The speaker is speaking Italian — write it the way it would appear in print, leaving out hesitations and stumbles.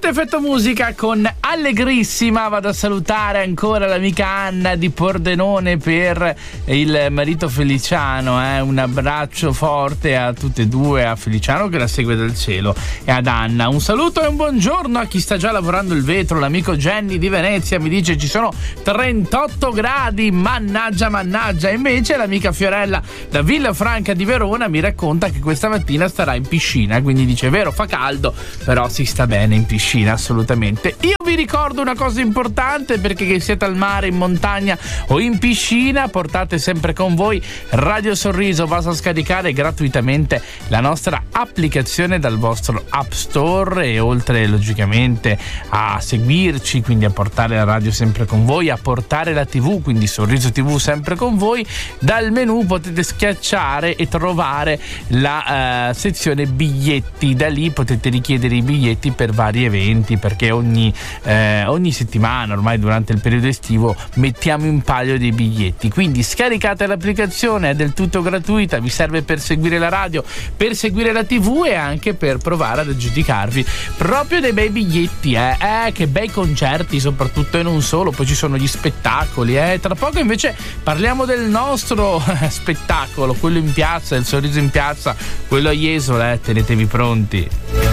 Niente effetto musica, con Allegrissima vado a salutare ancora l'amica Anna di Pordenone per il marito Feliciano. Un abbraccio forte a tutte e due, a Feliciano che la segue dal cielo e ad Anna. Un saluto e un buongiorno a chi sta già lavorando il vetro. L'amico Jenny di Venezia mi dice ci sono 38 gradi, mannaggia. Invece l'amica Fiorella da Villafranca di Verona mi racconta che questa mattina starà in piscina, quindi dice: vero, fa caldo, però si sta bene in piscina, assolutamente. Io vi ricordo una cosa importante, perché che siete al mare, in montagna o in piscina, portate sempre con voi Radio Sorriso. Basta scaricare gratuitamente la nostra applicazione dal vostro App Store e oltre logicamente a seguirci, quindi a portare la radio sempre con voi, a portare la TV, quindi Sorriso TV sempre con voi, dal menu potete schiacciare e trovare la sezione biglietti. Da lì potete richiedere i biglietti per vari eventi, perché ogni settimana, ormai durante il periodo estivo, mettiamo in palio dei biglietti. Quindi scaricate l'applicazione, è del tutto gratuita, vi serve per seguire la radio, per seguire la TV e anche per provare ad aggiudicarvi proprio dei bei biglietti. Che bei concerti, soprattutto, e non solo, poi ci sono gli spettacoli. Tra poco invece parliamo del nostro spettacolo, quello in piazza, il Sorriso in piazza, quello a Jesolo, tenetevi pronti.